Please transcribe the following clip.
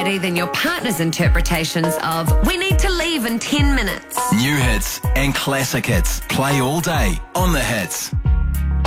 variety than your partner's interpretations of "we need to leave in 10 minutes." New hits and classic hits play all day on The Hits.